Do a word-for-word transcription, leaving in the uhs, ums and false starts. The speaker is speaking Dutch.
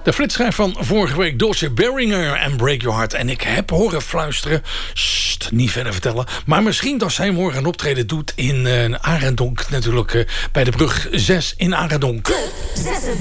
De flitsschijf van vorige week, Dolce Beringer en Break Your Heart. En ik heb horen fluisteren, sst, niet verder vertellen, maar misschien dat zij morgen een optreden doet in uh, Arendonk. Natuurlijk uh, bij de brug zes in Arendonk.